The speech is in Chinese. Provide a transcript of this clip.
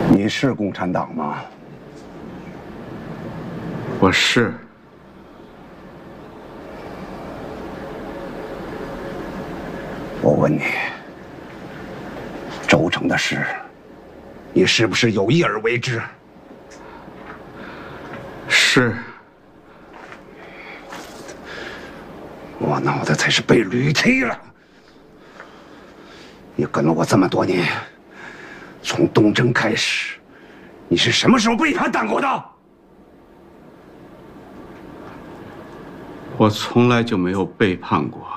你是共产党吗？ 我是。 我问你，周成的事，你是不是有意而为之？ 是。 我脑袋才是被驴踢了。你跟了我这么多年，从东征开始，你是什么时候背叛党国的？ 我从来就没有背叛过。